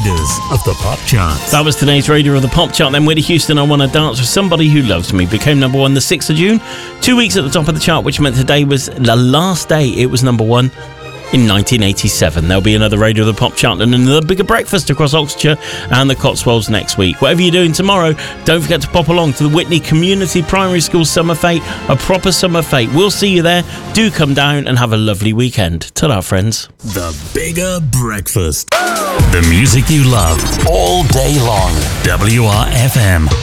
Raiders of the Pop Chart. That was today's Raider of the Pop Chart. Then Whitney Houston, I Wanna Dance With Somebody Who Loves Me, became number one the 6th of June. 2 weeks at the top of the chart, which meant today was the last day it was number one in 1987. There'll be another Raider of the Pop Chart and another bigger breakfast across Oxfordshire and the Cotswolds next week. Whatever you're doing tomorrow, don't forget to pop along to the Whitney Community Primary School Summer Fete, a proper summer fete. We'll see you there. Do come down and have a lovely weekend. Ta-ra, friends. The Bigger Breakfast. The music you love all day long. WRFM.